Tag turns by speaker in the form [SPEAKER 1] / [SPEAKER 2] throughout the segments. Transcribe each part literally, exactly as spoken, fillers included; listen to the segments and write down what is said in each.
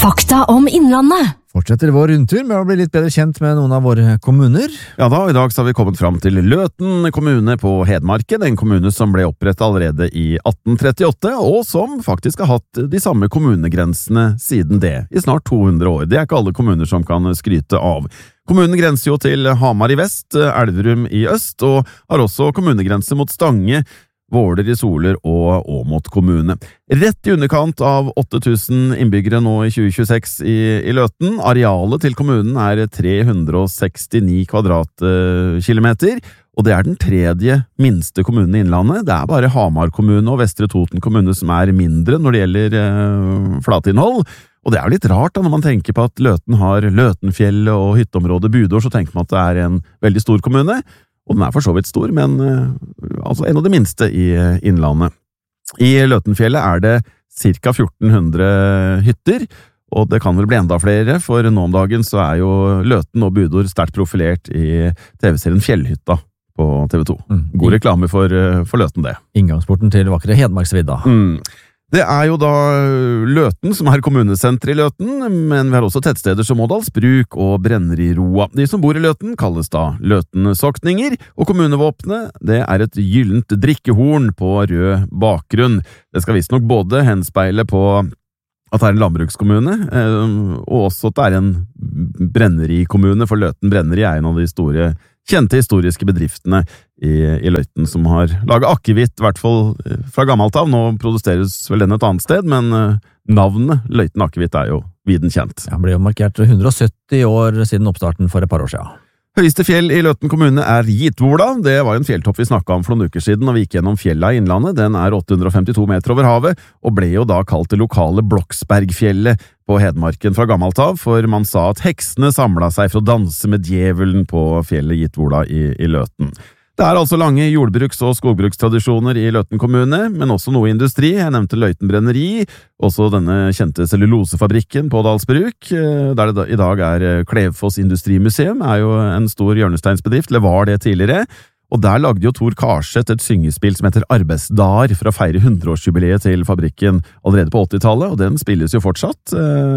[SPEAKER 1] Fakta om Innlandet.
[SPEAKER 2] Fortsetter vår rundtur med å bli litt bedre kjent med noen av våre kommuner.
[SPEAKER 3] Ja da, i dag så har vi kommet fram til Løten kommune på Hedmarken, en kommune som ble opprettet allerede i atten trettiåtte, og som faktisk har hatt de samme kommunegrensene siden det, i snart to hundre år. Det er ikke alle kommuner som kan skryte av. Kommunen grenser jo til Hamar i vest, Elverum i øst, og har også kommunegrense mot Stange, Våler i Soler og Åmot kommune. Rett i underkant av åtte tusen innbyggere nå i tjue tjueseks i, i Løten. Arealet til kommunen er tre hundre og sekstini kvadratkilometer, og det er den tredje minste kommunen i Innlandet. Det er bare Hamar kommune og Vestre Toten kommune som er mindre når det gjelder eh, flatinnhold. Og det er jo litt rart da, når man tenker på at Løten har Løtenfjellet og hytteområdet Budår, så tenker man at det er en veldig stor kommune. Og den er for så vidt stor, men uh, altså en av de minste i uh, Innlandet. I Løtenfjellet er det ca. fjorten hundre hytter, og det kan vel bli enda flere, for nå om dagen så er jo Løten og Budår sterkt profilert i T V-serien Fjellhytta på T V to. Mm. God reklame for, uh, for Løten det.
[SPEAKER 2] Inngangsporten til vakre Hedmarksvidda.
[SPEAKER 3] Mm. Det er jo da Løten som er kommunesenter i Løten, men vi har også tettsteder som Ådalsbruk og Brenneriroa. De som bor i Løten kalles da Løten-sokninger, og kommunevåpenet det er et gyllent drikkehorn på rød bakgrunn. Det skal visstnok både henspeile på at det er en landbrukskommune, og også at det er en brenneri-kommune, for Løten Brenneri er en av de store kjente historiske bedriftene i, i Løten som har laget akevitt, i hvert fall fra gammelt av. Nå produseres vel den et annet sted, men navnet Løten akevitt er jo viden kjent.
[SPEAKER 2] Ja, ble jo markert hundre og sytti år siden oppstarten for et par år siden.
[SPEAKER 3] Høyeste fjell i Løten kommune er Gitvola. Det var en fjelltopp vi snakket om for noen uker siden, og vi gikk gjennom fjella i Innlandet. Den er åtte hundre og femtito meter over havet, og ble jo da kalt det lokale Bloksbergfjellet på Hedmarken fra gammelt av, for man sa at heksene samlet seg for å danse med djevelen på fjellet Gitvola i, i Løten. Det er altså lange jordbruks- og skogbrukstradisjoner i Løten kommune, men også noe industri. Jeg nevnte Løten Brenneri, også denne kjente cellulosefabrikken på Ådalsbruk, der det i dag er Klevfoss Industrimuseum, er jo en stor hjørnesteinsbedrift, eller var det tidligere. Og der lagde jo Tor Karseth et syngespill som heter Arbeidsdager for å feire hundreårsjubileet til fabrikken allerede på åttitallet, og den spilles jo fortsatt,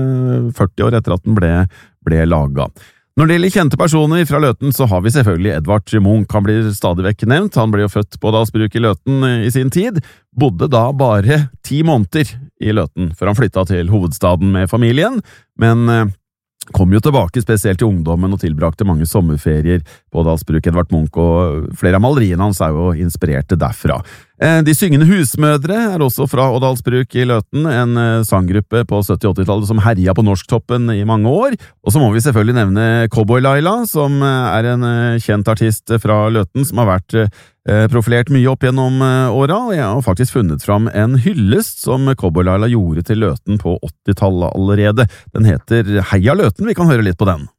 [SPEAKER 3] førti år etter at den ble, ble laget. Når det gjelder kjente personer fra Løten, så har vi selvfølgelig Edvard Munch. Han blir stadig vekk nevnt. Han ble jo født på Ådalsbruk i Løten i sin tid, bodde da bare ti måneder i Løten før han flyttet til hovedstaden med familien, men kom jo tilbake spesielt til ungdommen og tilbrakte mange sommerferier på Ådalsbruk. Edvard Munch, og flere av maleriene hans er jo inspirerte derfra. De syngende husmødre er også fra Ådalsbruk i Løten, en sanggruppe på sytti-åttitallet som herja på norsktoppen i mange år. Og så må vi selvfølgelig nevne Cowboy Laila, som er en kjent artist fra Løten, som har vært profilert mye opp gjennom åra, og jeg har faktisk funnet fram en hyllest som Cowboy Laila gjorde til Løten på åttitallet allerede. Den heter Heia Løten, vi kan høre litt på den.